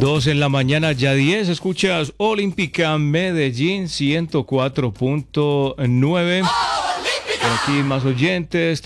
2 en la mañana, ya 10. Escuchas Olímpica Medellín 104.9. Por aquí más oyentes,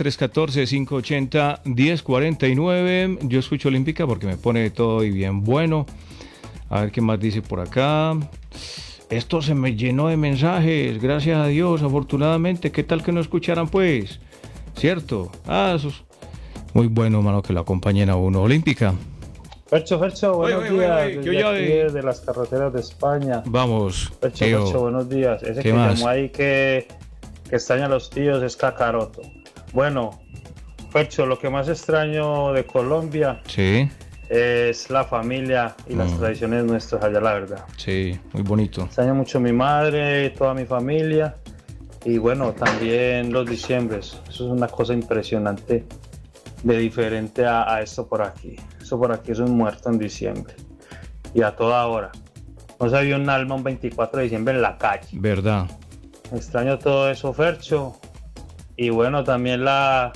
314-580-1049. Yo escucho Olímpica porque me pone todo y bien bueno. A ver qué más dice por acá. Esto se me llenó de mensajes, gracias a Dios, afortunadamente. ¿Qué tal que no escucharan, pues? ¿Cierto? Eso es muy bueno, mano, que lo acompañen a uno. Olímpica. Fercho, buenos días. De las carreteras de España. Vamos. Fercho, buenos días. Ese que más? llamó ahí que extraña a los tíos es Cacaroto. Bueno, Fercho, lo que más extraño de Colombia es la familia y las tradiciones nuestras allá, la verdad. Sí, muy bonito. Extraño mucho a mi madre, toda mi familia. Y bueno, también los diciembres. Eso es una cosa impresionante de diferente a esto por aquí. Esto por aquí es un muerto en diciembre. Y a toda hora. No se había un alma un 24 de diciembre en la calle. Verdad. Extraño todo eso, Fercho. Y bueno, también la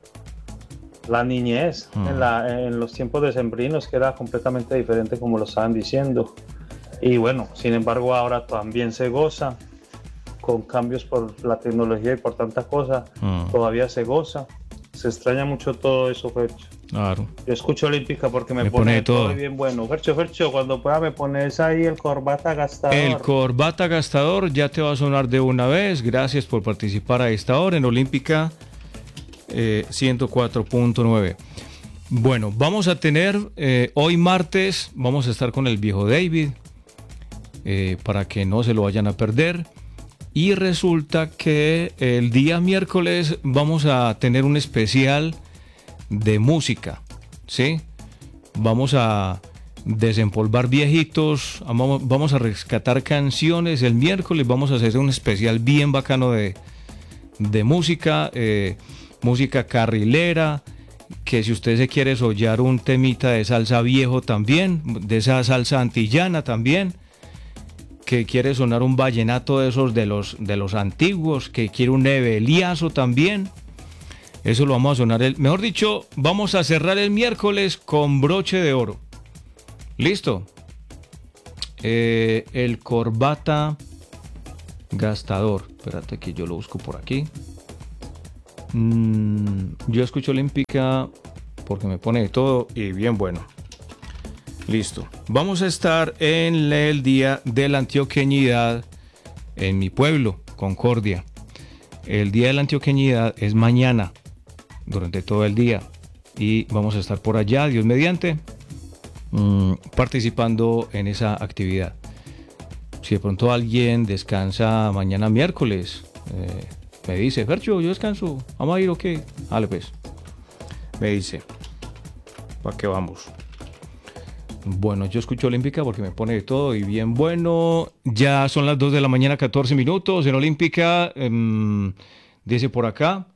niñez en los tiempos decembrinos, que era completamente diferente como lo estaban diciendo. Y bueno, sin embargo ahora también se goza. Con cambios por la tecnología y por tanta cosa, todavía se goza. Se extraña mucho todo eso, Fercho. Claro. Yo escucho Olímpica porque me pone todo bien bueno. Fercho, cuando pueda me pones ahí el Corbata Gastador. El Corbata Gastador ya te va a sonar de una vez. Gracias por participar a esta hora en Olímpica 104.9. Bueno, vamos a tener hoy martes, vamos a estar con el viejo David para que no se lo vayan a perder. Y resulta que el día miércoles vamos a tener un especial de música, ¿sí? Vamos a desempolvar viejitos, vamos a rescatar canciones. El miércoles vamos a hacer un especial bien bacano de música, música carrilera, que si usted se quiere sollar un temita de salsa viejo también, de esa salsa antillana también, que quiere sonar un vallenato de esos de los antiguos, que quiere un ebeliazo también, eso lo vamos a sonar, mejor dicho, vamos a cerrar el miércoles con broche de oro. ¿Listo? El Corbata Gastador, espérate que yo lo busco por aquí. Yo escucho Olímpica porque me pone de todo y bien bueno. Listo. Vamos a estar en el Día de la Antioqueñidad en mi pueblo, Concordia. El Día de la Antioqueñidad es mañana, durante todo el día. Y vamos a estar por allá, Dios mediante, participando en esa actividad. Si de pronto alguien descansa mañana miércoles, me dice, Fercho, yo descanso, ¿vamos a ir o qué? Dale pues. Me dice, ¿para qué vamos? Bueno, yo escucho Olímpica porque me pone de todo y bien bueno. Ya son las 2 de la mañana, 14 minutos en Olímpica. Dice por acá.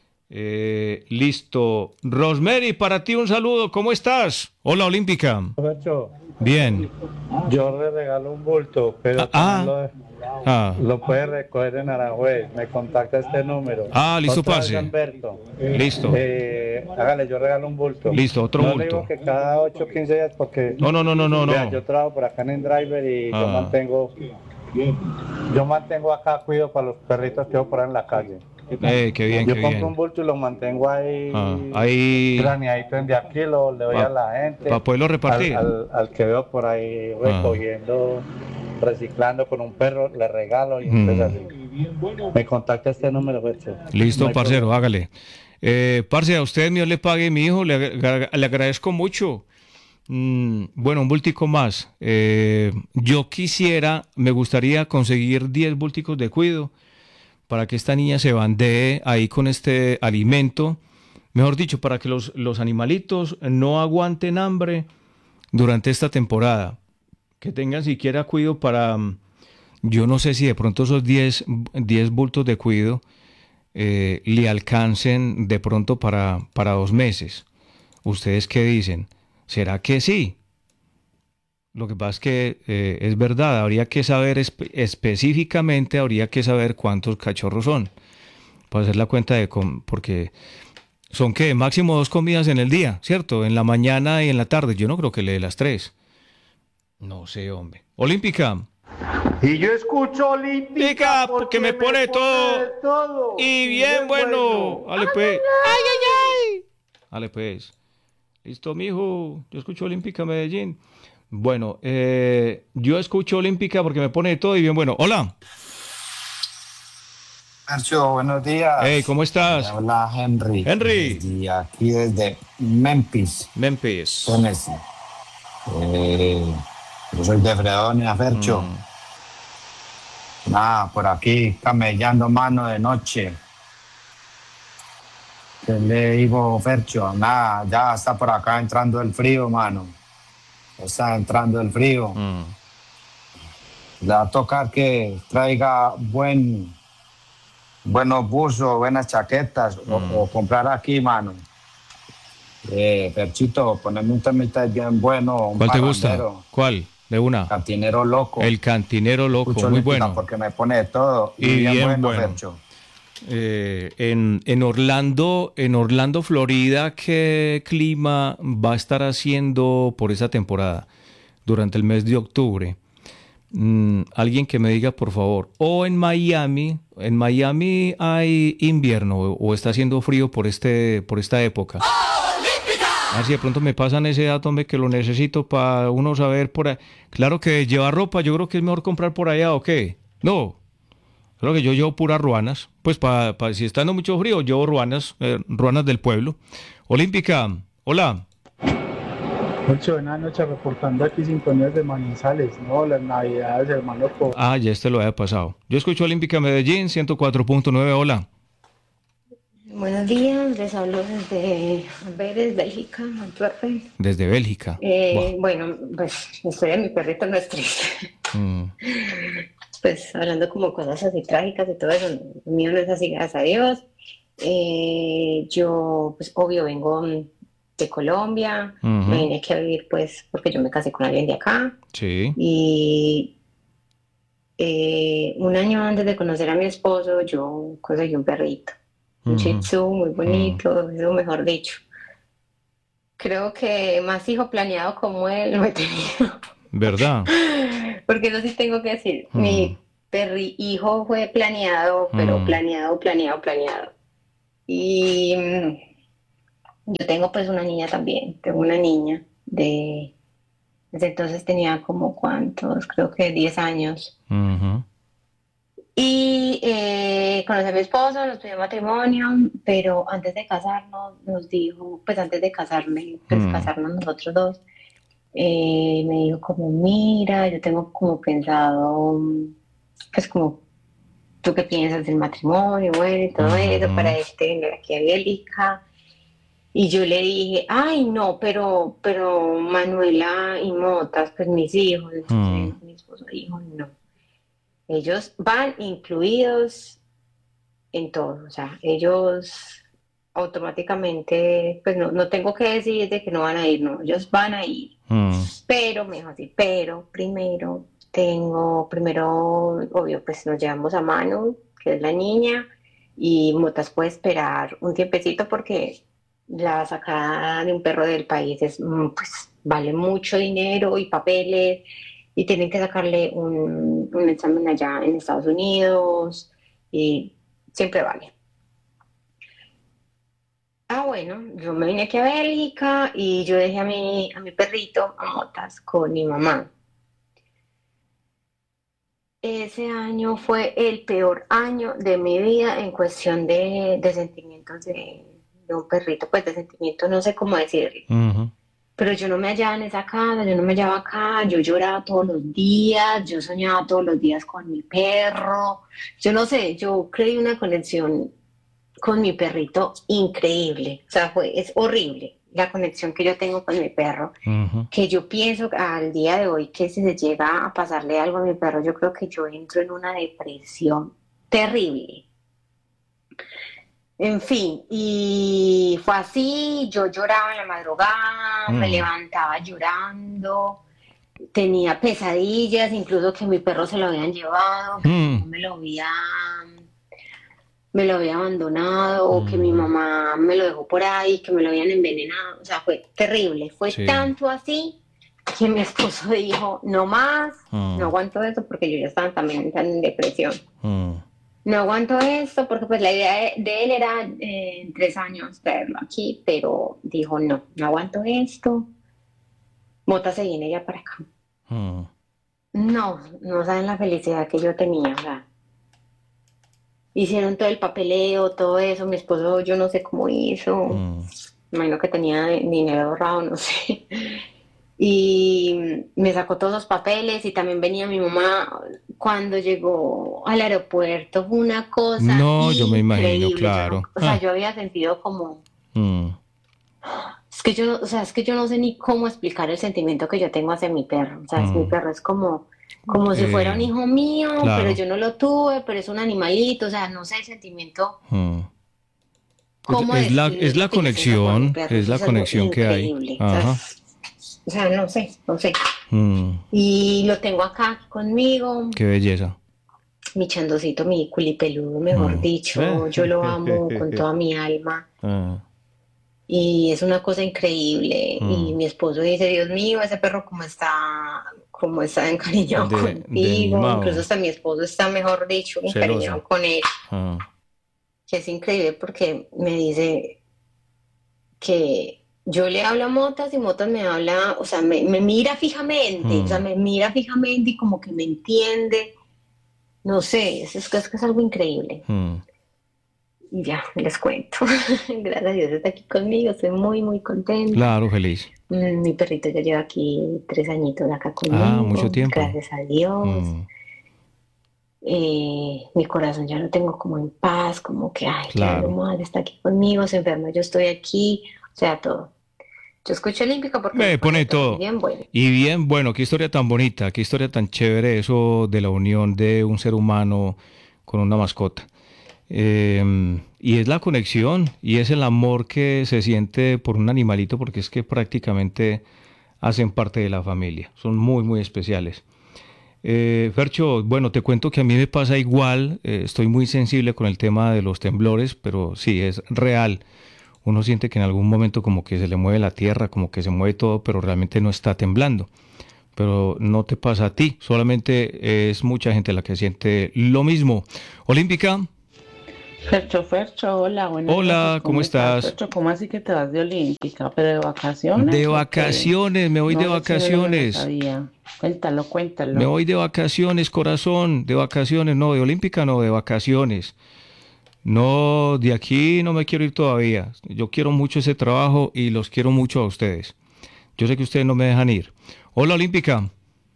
Listo. Rosemary, para ti un saludo. ¿Cómo estás? Hola, Olímpica. Bien. Yo le regalo un bulto, pero lo puede recoger en Aranjuez. Me contacta este número. Listo, parce. Listo. Hágale, yo regalo un bulto. Listo, otro bulto. No le digo que cada 8 o 15 días porque... No. Vea, yo trabajo por acá en Driver y yo mantengo acá cuido para los perritos que veo por ahí en la calle. Qué bien, yo compro un bulto y lo mantengo ahí graneadito en de aquí, le doy a la gente para poderlo repartir al que veo por ahí recogiendo, reciclando con un perro, le regalo y entonces así. Me contacta este número, Fercho. Listo, parcero, hágale. Parce, a usted Dios le pague, mi hijo, le agradezco mucho. Bueno, un bultico más. Yo me gustaría conseguir 10 bulticos de cuido para que esta niña se bandee ahí con este alimento. Mejor dicho, para que los animalitos no aguanten hambre durante esta temporada. Que tengan siquiera cuido para... Yo no sé si de pronto esos 10 bultos de cuido le alcancen de pronto para 2 meses. ¿Ustedes qué dicen? ¿Será que sí? Lo que pasa es que es verdad, habría que saber específicamente, habría que saber cuántos cachorros son, para hacer la cuenta porque son que máximo 2 comidas en el día, ¿cierto? En la mañana y en la tarde, yo no creo que le dé las 3. No sé, hombre. Olímpica. Y yo escucho Olímpica Porque me pone todo. Y bien bueno. Dale pues. Ay. Dale pues. Listo, mijo. Yo escucho Olímpica Medellín. Bueno, yo escucho Olímpica porque me pone todo y bien bueno. Hola. Nacho, buenos días. Hey, ¿cómo estás? Hola, Henry. Desde aquí desde Memphis, Tennessee. Yo soy de Fredonia, Fercho. Nada, por aquí camellando mano de noche. ¿Qué le digo, Fercho? Nada, ya está por acá entrando el frío, mano. Está entrando el frío. Le va a tocar que traiga buenos buzos, buenas chaquetas o comprar aquí, mano. Ferchito, poneme un temita bien bueno. ¿Cuál te gusta? ¿Cuál? De una. Cantinero Loco. El Cantinero Loco, Escucho muy Olímpica bueno. porque me pone de todo. Y bien bueno. Fercho. En Orlando, Florida, ¿qué clima va a estar haciendo por esa temporada durante el mes de octubre? Alguien que me diga, por favor. O en Miami hay invierno o está haciendo frío por esta época. Así de pronto me pasan ese dato, hombre, que lo necesito para uno saber por ahí. Claro que llevar ropa, yo creo que es mejor comprar por allá, ¿o qué? No, creo que yo llevo puras ruanas. Pues si está dando mucho frío, llevo ruanas del pueblo. Olímpica, hola. Mucho buenas noches, reportando aquí sintonías de Manizales, ¿no? Las navidades, hermano. Ya lo había pasado. Yo escucho Olímpica Medellín, 104.9, hola. Buenos días, les hablo desde Amberes, Bélgica, Antwerpen. Desde Bélgica. Bueno, pues estoy de mi perrito, no es triste. Pues hablando como cosas así trágicas y todo eso, lo mío no es así, gracias a Dios. Yo, pues obvio, vengo de Colombia, me vine aquí a vivir pues porque yo me casé con alguien de acá. Sí. Y un año antes de conocer a mi esposo, yo conseguí un perrito. Un Shih Tzu muy bonito, eso mejor dicho. Creo que más hijo planeado como él no he tenido. ¿Verdad? Porque eso sí tengo que decir. Mi hijo fue planeado, pero planeado. Y yo tengo pues una niña también. Tengo una niña desde entonces tenía como ¿cuántos? Creo que 10 años. Y conocí a mi esposo, nos pidió matrimonio, pero antes de casarnos nos dijo, pues antes de casarnos nosotros dos, me dijo como, mira, yo tengo como pensado, pues como, ¿tú qué piensas del matrimonio? Bueno, y todo eso, para venir aquí a Bélgica. Y yo le dije, ay, no, pero Manuela y Motas, pues mis hijos, entonces mi esposo dijo, no. Ellos van incluidos en todo, o sea, ellos automáticamente, pues no tengo que decir de que no van a ir, no, ellos van a ir. Pero, mejor así, primero, obvio, pues nos llevamos a Manu, que es la niña, y Motas puede esperar un tiempecito porque la sacada de un perro del país pues vale mucho dinero y papeles, y tienen que sacarle un examen allá en Estados Unidos, y siempre vale. Bueno, yo me vine aquí a Bélgica y yo dejé a mi perrito, a Motas, con mi mamá. Ese año fue el peor año de mi vida en cuestión de sentimientos de un perrito, pues de sentimientos, no sé cómo decirlo. Pero yo no me hallaba en esa casa, yo no me hallaba acá, yo lloraba todos los días, yo soñaba todos los días con mi perro, yo no sé, yo creí una conexión con mi perrito increíble, o sea, es horrible la conexión que yo tengo con mi perro, que yo pienso al día de hoy que si se llega a pasarle algo a mi perro, yo creo que yo entro en una depresión terrible. En fin, y fue así, yo lloraba en la madrugada, me levantaba llorando, tenía pesadillas, incluso que mi perro se lo habían llevado, que me lo había abandonado, o que mi mamá me lo dejó por ahí, que me lo habían envenenado, o sea, fue terrible, fue tanto así que mi esposo dijo, no más, no aguanto esto porque yo ya estaba también entrando en depresión. No aguanto esto porque pues la idea de él era en 3 años traerlo aquí, pero dijo, no aguanto esto. Mota se viene ya para acá. No saben la felicidad que yo tenía, o sea, hicieron todo el papeleo, todo eso, mi esposo yo no sé cómo hizo, me imagino que tenía dinero ahorrado, no sé, y me sacó todos los papeles y también venía mi mamá cuando llegó al aeropuerto, fue una cosa No, yo me increíble. imagino, claro. Yo había sentido como... Es que yo no sé ni cómo explicar el sentimiento que yo tengo hacia mi perro. O sea, mi perro es como si fuera un hijo mío, claro. pero yo no lo tuve, pero es un animalito. O sea, no sé el sentimiento. Es la conexión, es la conexión que hay. Ajá. O sea, no sé. Y lo tengo acá conmigo. Qué belleza. Mi chandosito, mi culipeludo, mejor dicho. Yo lo amo con toda mi alma. Y es una cosa increíble. Y mi esposo dice, Dios mío, ese perro como está encariñado contigo. Incluso hasta mi esposo está, mejor dicho, encariñado con él. Que es increíble porque me dice que yo le hablo a Motas y Motas me habla, o sea, me mira fijamente, o sea, me mira fijamente y como que me entiende. No sé, es que es algo increíble. Y ya, les cuento. Gracias a Dios está aquí conmigo, estoy muy, muy contenta. Claro, feliz. Mi perrito ya lleva aquí 3 añitos acá conmigo. Mucho tiempo. Gracias a Dios. Mi corazón ya lo tengo como en paz, como que, claro. Ya mi madre está aquí conmigo, se enferma, yo estoy aquí, o sea, todo. Yo escucho Olímpica porque me pone todo. Bien bueno. Y bien bueno, qué historia tan bonita, qué historia tan chévere eso de la unión de un ser humano con una mascota. Y es la conexión y es el amor que se siente por un animalito, porque es que prácticamente hacen parte de la familia, son muy muy especiales. Fercho, bueno, te cuento que a mí me pasa igual, estoy muy sensible con el tema de los temblores, pero sí, es real. Uno siente que en algún momento como que se le mueve la tierra, como que se mueve todo, pero realmente no está temblando. Pero no te pasa a ti, solamente es mucha gente la que siente lo mismo. Olímpica. Fercho, hola, buenas noches, ¿cómo estás? Fercho, ¿cómo así que te vas de Olímpica? ¿Pero de vacaciones? De vacaciones, me voy de vacaciones. Cuéntalo. Me voy de vacaciones, corazón, de vacaciones, no, de Olímpica no, de vacaciones. No, de aquí no me quiero ir todavía. Yo quiero mucho ese trabajo y los quiero mucho a ustedes. Yo sé que ustedes no me dejan ir. Hola, Olímpica.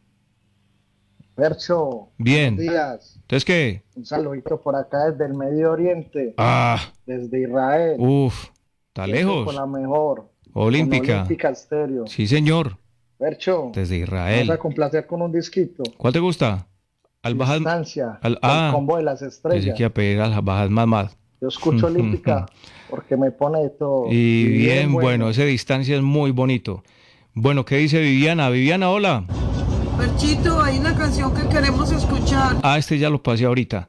Fercho. Bien. Buenos días. ¿Entonces qué? Un saludito por acá desde el Medio Oriente. Desde Israel. Está lejos. Con la mejor. Olímpica. Olímpica Estéreo. Sí, señor. Fercho. Desde Israel. Vamos a complacer con un disquito. ¿Cuál te gusta? Distancia. El combo de las estrellas. Pensé que iba a pedir a las bajas más. Yo escucho Olímpica porque me pone todo. Y bien bueno, ese Distancia es muy bonito. Bueno, ¿qué dice Viviana? Viviana, hola. Perchito, hay una canción que queremos escuchar. Este ya lo pasé ahorita.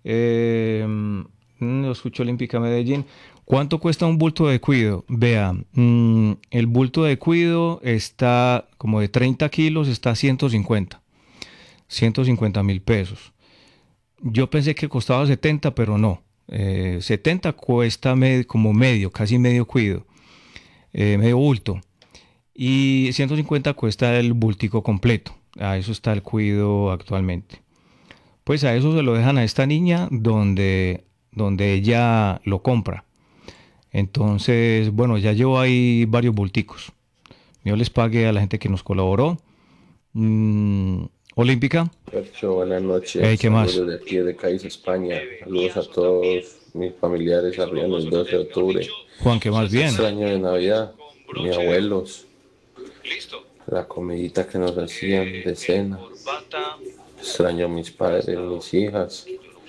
Lo escucho Olímpica Medellín. ¿Cuánto cuesta un bulto de cuido? Vea, el bulto de cuido está como de 30 kilos, está a 150 mil pesos. Yo pensé que costaba 70, pero no. 70 cuesta como medio, casi medio cuido, medio bulto. Y 150 cuesta el bultico completo. A eso está el cuido actualmente. Pues a eso se lo dejan a esta niña donde ella lo compra. Entonces, bueno, ya llevo ahí varios bulticos. Yo les pagué a la gente que nos colaboró. Olímpica. Percho, buenas noches. ¿Qué más? Saludos de aquí de Cádiz, España. Saludos a todos mis familiares arriba en el 12 de octubre. Juan, ¿qué más bien? Extraño de Navidad, mis abuelos. La comidita que nos hacían de cena. Extraño a mis padres, mis hijas.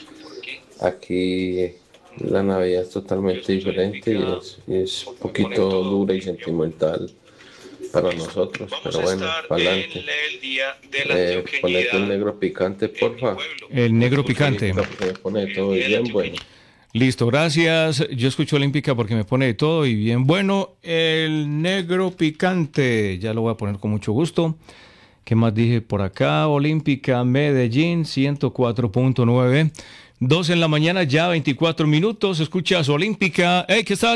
Aquí la Navidad es totalmente diferente y es un poquito dura y sentimental para nosotros, pero bueno, para adelante. Ponete un negro picante, porfa. El negro picante. Se pone todo bien bueno. Listo, gracias. Yo escucho Olímpica porque me pone de todo y bien bueno. El negro picante, ya lo voy a poner con mucho gusto. ¿Qué más dije por acá? Olímpica Medellín 104.9. 2 en la mañana, ya 24 minutos. Escuchas Olímpica. Hey, ¿qué estás?